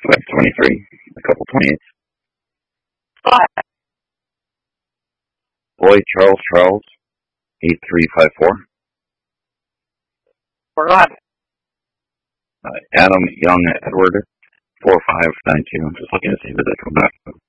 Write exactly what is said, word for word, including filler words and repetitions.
five twenty-three, a couple twenty-eights. Five. Boy Charles Charles, eight three five four. Forgot. Uh, Adam Young Edward, four five nine two. I'm just looking to see if they come back.